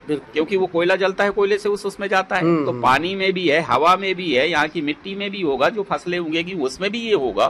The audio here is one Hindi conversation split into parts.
क्योंकि वो कोयला जलता है, कोयले से उसमें जाता है। तो पानी में भी है, हवा में भी है, यहाँ की मिट्टी में भी होगा, जो फसलें उगेगी उसमें भी ये होगा।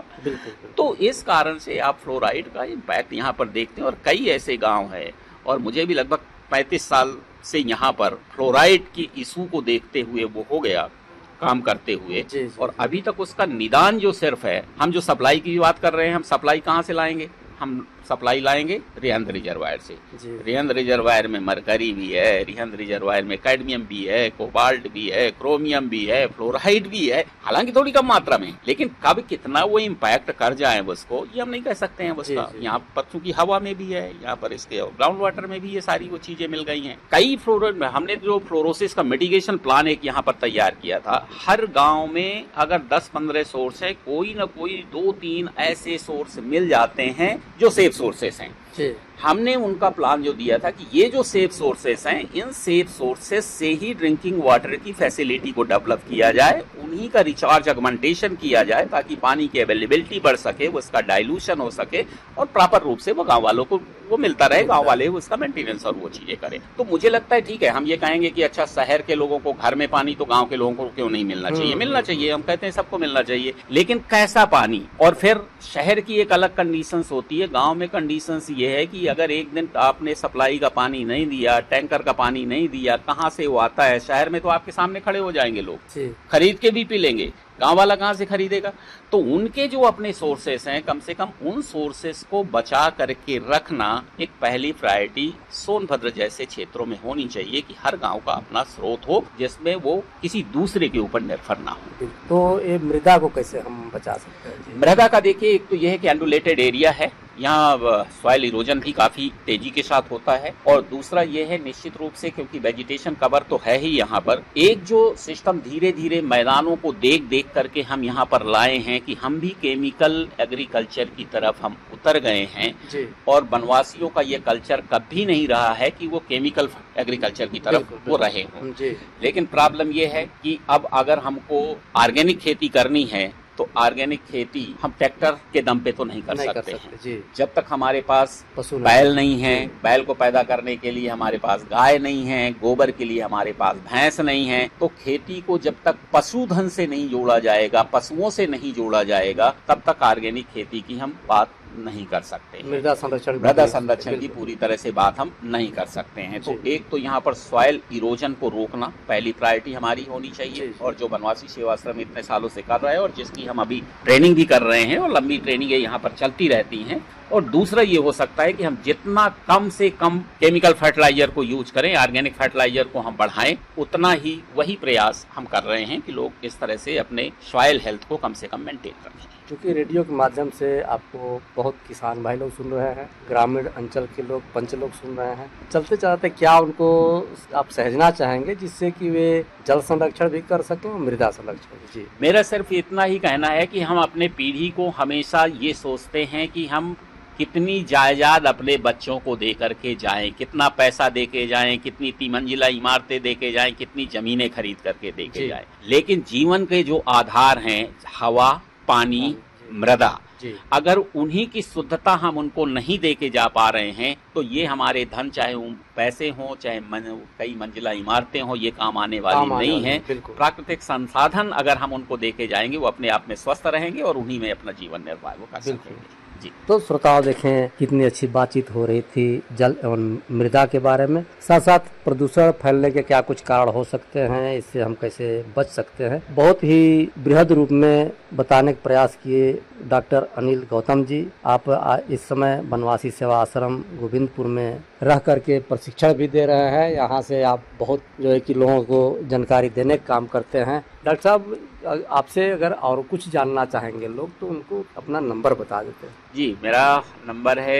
तो इस कारण से आप फ्लोराइड का इम्पैक्ट यहाँ पर देखते हैं। और कई ऐसे गांव हैं, और मुझे भी लगभग 35 साल से यहाँ पर फ्लोराइड की इशू को देखते हुए वो हो गया काम करते हुए। और अभी तक उसका निदान जो सिर्फ है, हम जो सप्लाई की बात कर रहे हैं, हम सप्लाई कहाँ से लाएंगे? हम सप्लाई लाएंगे रिहंद रिजर्वायर से। रिहंद रिजर्वायर में मरकरी भी है, रिहंद रिजर्वायर में कैडमियम भी है, कोबाल्ट भी है, क्रोमियम भी है, फ्लोराइड भी है, हालांकि थोड़ी कम मात्रा में। लेकिन कब कितना वो इम्पैक्ट कर जाए उसको, ये हम नहीं कह सकते हैं उसका। यहाँ पर चूंकि हवा में भी है, यहाँ पर इसके ग्राउंड वाटर में भी ये सारी वो चीजें मिल गई हैं। कई हमने जो फ्लोरोसिस का मिटिगेशन प्लान एक यहाँ पर तैयार किया था। हर गाँव में अगर 10-15 सोर्स है, कोई ना कोई 2-3 ऐसे सोर्स मिल जाते हैं जो सेफ सोर्सेस हैं। हमने उनका प्लान जो दिया था कि ये जो सेफ सोर्सेस हैं, इन सेफ सोर्सेस से ही ड्रिंकिंग वाटर की फैसिलिटी को डेवलप किया जाए, उन्हीं का रिचार्ज अगमेंटेशन किया जाए, ताकि पानी की अवेलेबिलिटी बढ़ सके, उसका डाइल्यूशन हो सके और प्रॉपर रूप से वो गांव वालों को वो मिलता रहे, गांव वाले उसका मेंटेनेंस और वो चीजें करें। तो मुझे लगता है ठीक है, हम ये कहेंगे कि अच्छा शहर के लोगों को घर में पानी, तो गांव के लोगों को क्यों नहीं मिलना चाहिए? मिलना चाहिए, हम कहते हैं सबको मिलना चाहिए, लेकिन कैसा पानी? और फिर शहर की एक अलग कंडीशंस होती है, गांव में कंडीशंस ये है कि अगर एक दिन आपने सप्लाई का पानी नहीं दिया, टैंकर का पानी नहीं दिया, कहाँ से वो आता है? शहर में तो आपके सामने खड़े हो जाएंगे लोग, खरीद के भी पी लेंगे। गांव वाला कहाँ से खरीदेगा? तो उनके जो अपने सोर्सेस हैं, कम से कम उन सोर्सेस को बचा करके रखना एक पहली प्रायोरिटी सोनभद्र जैसे क्षेत्रों में होनी चाहिए कि हर गांव का अपना स्रोत हो, जिसमें वो किसी दूसरे के ऊपर निर्भर ना हो। तो ये मृदा को कैसे हम बचा सकते हैं? मृदा का देखिए, एक तो यह है कि एंडुलेटेड एरिया है, यहाँ सॉइल इरोजन भी काफी तेजी के साथ होता है। और दूसरा ये है निश्चित रूप से, क्योंकि वेजिटेशन कवर तो है ही यहाँ पर, एक जो सिस्टम धीरे धीरे मैदानों को देख देख करके हम यहाँ पर लाए हैं कि हम भी केमिकल एग्रीकल्चर की तरफ हम उतर गए हैं। और वनवासियों का ये कल्चर कभी नहीं रहा है कि वो केमिकल एग्रीकल्चर की तरफ वो रहे हों। लेकिन प्रॉब्लम ये है कि अब अगर हमको ऑर्गेनिक खेती करनी है, तो ऑर्गेनिक खेती हम ट्रैक्टर के दम पे तो नहीं कर सकते हैं। जब तक हमारे पास बैल नहीं है, बैल को पैदा करने के लिए हमारे पास गाय नहीं है, गोबर के लिए हमारे पास भैंस नहीं है, तो खेती को जब तक पशुधन से नहीं जोड़ा जाएगा, पशुओं से नहीं जोड़ा जाएगा, तब तक ऑर्गेनिक खेती की हम बात नहीं कर सकते। मृदा संरक्षण की पूरी तरह से बात हम नहीं कर सकते हैं। तो एक तो यहाँ पर सॉइल इरोजन को रोकना पहली प्रायोरिटी हमारी होनी चाहिए, और जो वनवासी सेवाश्रम इतने सालों से कर रहा है और जिसकी हम अभी ट्रेनिंग भी कर रहे हैं, और लंबी ट्रेनिंग यहाँ पर चलती रहती हैं। और दूसरा ये हो सकता है कि हम जितना कम से कम केमिकल फर्टिलाइजर को यूज करें, ऑर्गेनिक फर्टिलाइजर को हम बढ़ाएं, उतना ही वही प्रयास हम कर रहे हैं कि लोग इस तरह से अपने सॉइल हेल्थ को कम से कम मेंटेन रखें। क्योंकि रेडियो के माध्यम से आपको बहुत किसान भाई लोग सुन रहे हैं, ग्रामीण अंचल के लोग, पंच लोग सुन रहे हैं, चलते चलते क्या उनको आप सहजना चाहेंगे जिससे कि वे जल संरक्षण भी कर सकें और मृदा संरक्षण? जी, मेरा सिर्फ इतना ही कहना है कि हम अपने पीढ़ी को हमेशा ये सोचते हैं कि हम कितनी जायदाद अपने बच्चों को दे करके जाएं, कितना पैसा दे के जाएं, कितनी तिमंजिला इमारतें दे के जाएं, कितनी जमीनें खरीद करके दे के जाएं। लेकिन जीवन के जो आधार हैं, हवा, पानी, मृदा, अगर उन्हीं की शुद्धता हम उनको नहीं दे के जा पा रहे हैं, तो ये हमारे धन, चाहे पैसे हों, चाहे कई मंजिला इमारतें हों, ये काम आने वाली नहीं है। प्राकृतिक संसाधन अगर हम उनको दे के जाएंगे, वो अपने आप में स्वस्थ रहेंगे और उन्हीं में अपना जीवन निर्वाह वो कर सकेंगे। जी। तो श्रोताओं, देखें कितनी अच्छी बातचीत हो रही थी जल एवं मृदा के बारे में, साथ साथ प्रदूषण फैलने के क्या कुछ कारण हो सकते हैं, इससे हम कैसे बच सकते हैं, बहुत ही बृहद रूप में बताने का प्रयास किए डॉक्टर अनिल गौतम जी। आप इस समय वनवासी सेवा आश्रम गोविंदपुर में रह करके प्रशिक्षण भी दे रहे हैं। यहाँ से आप बहुत जो है कि लोगों को जानकारी देने का काम करते हैं। डॉक्टर साहब, आपसे अगर और कुछ जानना चाहेंगे लोग तो उनको अपना नंबर बता देते हैं। जी, मेरा नंबर है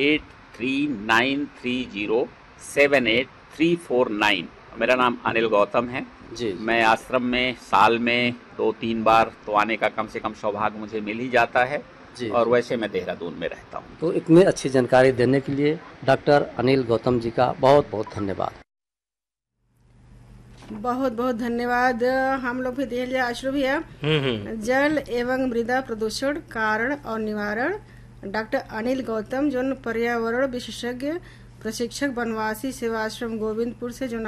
8393078349। मेरा नाम अनिल गौतम है जी। मैं आश्रम में साल में 2-3 बार तो आने का कम से कम सौभाग्य मुझे मिल ही जाता है जी। और वैसे मैं देहरादून में रहता हूँ। तो इतनी अच्छी जानकारी देने के लिए डॉक्टर अनिल गौतम जी का बहुत बहुत धन्यवाद। बहुत बहुत धन्यवाद। हम लोग भी देख लिया अश्रु भैया, जल एवं मृदा प्रदूषण कारण और निवारण, डॉक्टर अनिल गौतम जो पर्यावरण विशेषज्ञ प्रशिक्षक वनवासी सेवा आश्रम गोविंदपुर से जो